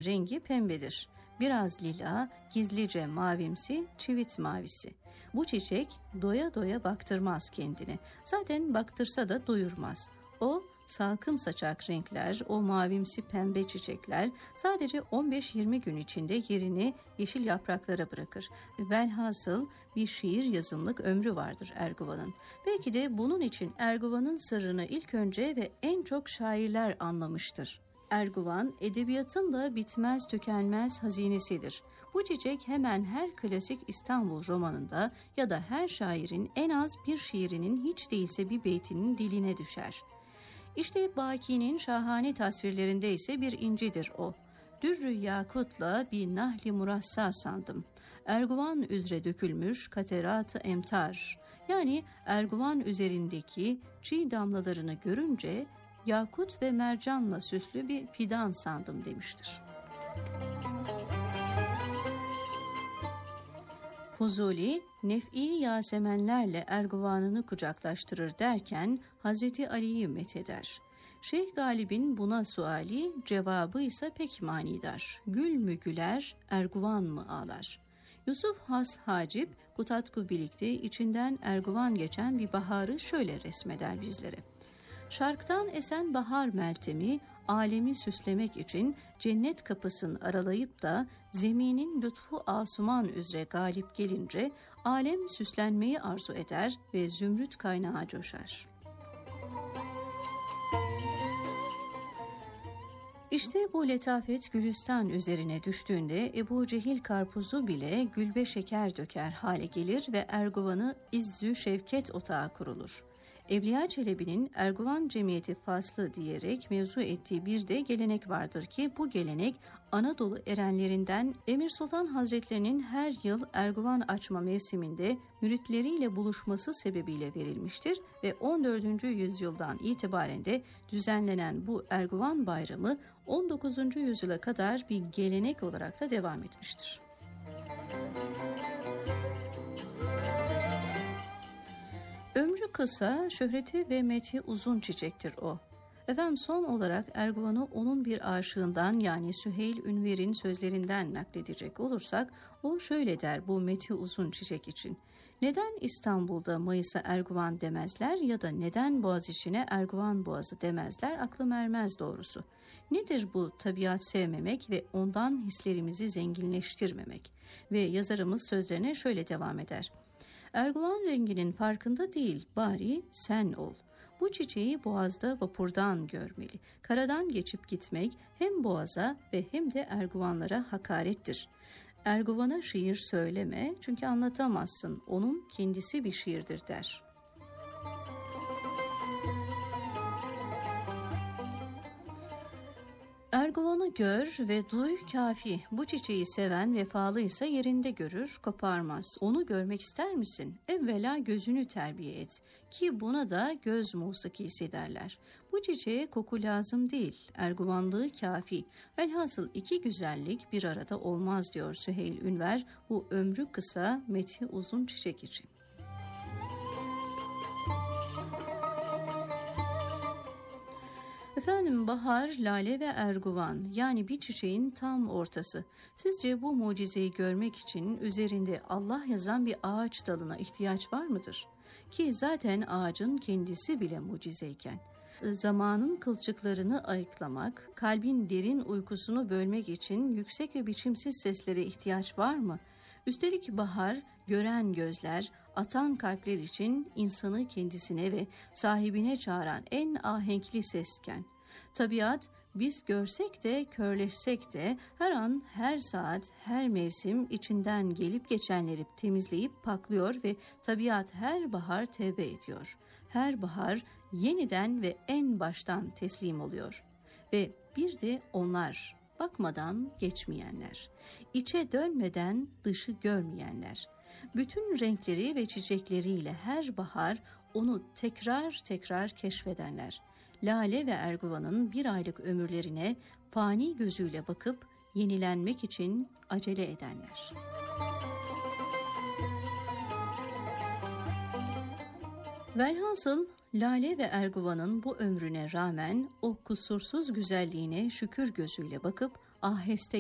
rengi pembedir. Biraz lila, gizlice mavimsi, çivit mavisi. Bu çiçek doya doya baktırmaz kendini. Zaten baktırsa da doyurmaz. O salkım saçak renkler, o mavimsi pembe çiçekler sadece 15-20 gün içinde yerini yeşil yapraklara bırakır. Velhasıl bir şiir yazımlık ömrü vardır Erguvan'ın. Belki de bunun için Erguvan'ın sırrını ilk önce ve en çok şairler anlamıştır. Erguvan, edebiyatın da bitmez tükenmez hazinesidir. Bu çiçek hemen her klasik İstanbul romanında ya da her şairin en az bir şiirinin hiç değilse bir beytinin diline düşer. İşte Baki'nin şahane tasvirlerinde ise bir incidir o. Dürrü yakutla bir nahli murassa sandım. Erguvan üzere dökülmüş katerat-ı emtar. Yani Erguvan üzerindeki çiğ damlalarını görünce yakut ve mercanla süslü bir fidan sandım demiştir. Fuzuli, nef'i yasemenlerle Erguvan'ını kucaklaştırır derken Hazreti Ali'yi metheder. Şeyh Galip'in buna suali, cevabı ise pek manidar. Gül mü güler, Erguvan mı ağlar? Yusuf Has Hacip, Kutatku birlikte içinden Erguvan geçen bir baharı şöyle resmeder bizlere. Şarktan esen bahar meltemi, alemi süslemek için cennet kapısını aralayıp da zeminin lütfu asuman üzere galip gelince alem süslenmeyi arzu eder ve zümrüt kaynağı coşar. İşte bu letafet Gülistan üzerine düştüğünde Ebu Cehil karpuzu bile gülbe şeker döker hale gelir ve Erguvan'ı İzzü Şevket otağı kurulur. Evliya Çelebi'nin Erguvan Cemiyeti faslı diyerek mevzu ettiği bir de gelenek vardır ki bu gelenek Anadolu erenlerinden Emir Sultan Hazretlerinin her yıl Erguvan açma mevsiminde müritleriyle buluşması sebebiyle verilmiştir ve 14. yüzyıldan itibaren de düzenlenen bu Erguvan Bayramı 19. yüzyıla kadar bir gelenek olarak da devam etmiştir. Ömrü kısa, şöhreti ve methi uzun çiçektir o. Efendim son olarak Erguvan'ı onun bir aşığından yani Süheyl Ünver'in sözlerinden nakledecek olursak o şöyle der bu methi uzun çiçek için. Neden İstanbul'da Mayıs'a Erguvan demezler ya da neden Boğaziçi'ne Erguvan Boğazı demezler aklım ermez doğrusu. Nedir bu tabiat sevmemek ve ondan hislerimizi zenginleştirmemek? Ve yazarımız sözlerine şöyle devam eder. Erguvan renginin farkında değil, bari sen ol. Bu çiçeği boğazda vapurdan görmeli. Karadan geçip gitmek hem boğaza ve hem de Erguvanlara hakarettir. Erguvan'a şiir söyleme çünkü anlatamazsın, onun kendisi bir şiirdir der. Erguvan'ı gör ve duy kafi. Bu çiçeği seven vefalıysa yerinde görür, koparmaz. Onu görmek ister misin? Evvela gözünü terbiye et. Ki buna da göz musikisi derler. Bu çiçeğe koku lazım değil. Erguvanlığı kafi. Velhasıl iki güzellik bir arada olmaz diyor Süheyl Ünver bu ömrü kısa, methi uzun çiçek için. Efendim bahar, lale ve erguvan yani bir çiçeğin tam ortası. Sizce bu mucizeyi görmek için üzerinde Allah yazan bir ağaç dalına ihtiyaç var mıdır? Ki zaten ağacın kendisi bile mucizeyken. Zamanın kılçıklarını ayıklamak, kalbin derin uykusunu bölmek için yüksek ve biçimsiz seslere ihtiyaç var mı? Üstelik bahar, gören gözler, atan kalpler için insanı kendisine ve sahibine çağıran en ahenkli sesken. Tabiat, biz görsek de körleşsek de her an, her saat, her mevsim içinden gelip geçenleri temizleyip paklıyor ve tabiat her bahar tevbe ediyor. Her bahar yeniden ve en baştan teslim oluyor. Ve bir de onlar, bakmadan geçmeyenler, içe dönmeden dışı görmeyenler. Bütün renkleri ve çiçekleriyle her bahar onu tekrar tekrar keşfedenler. Lale ve Erguvan'ın bir aylık ömürlerine fani gözüyle bakıp yenilenmek için acele edenler. Velhasıl Lale ve Erguvan'ın bu ömrüne rağmen o kusursuz güzelliğine şükür gözüyle bakıp aheste